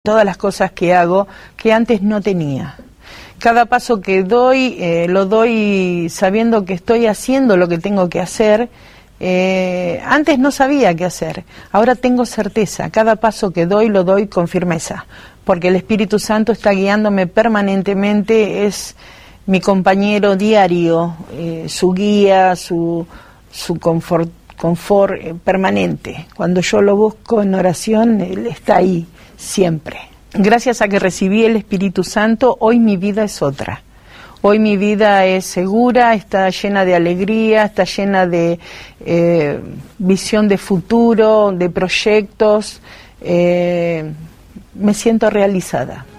todas las cosas que hago que antes no tenía. Cada paso que doy, lo doy sabiendo que estoy haciendo lo que tengo que hacer. Antes no sabía qué hacer, ahora tengo certeza. Cada paso que doy, lo doy con firmeza, porque el Espíritu Santo está guiándome permanentemente, es mi compañero diario, su guía, su confort permanente. Cuando yo lo busco en oración, Él está ahí siempre. Gracias a que recibí el Espíritu Santo, hoy mi vida es otra. Hoy mi vida es segura, está llena de alegría, está llena de visión de futuro, de proyectos. Me siento realizada.